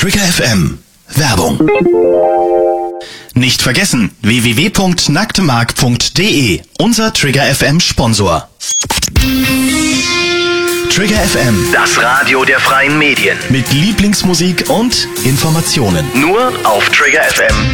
Trigger FM. Werbung. Nicht vergessen, www.nacktemark.de, unser Trigger FM Sponsor. Trigger FM, Das Radio der freien Medien. mit Lieblingsmusik und Informationen. Nur auf Trigger FM.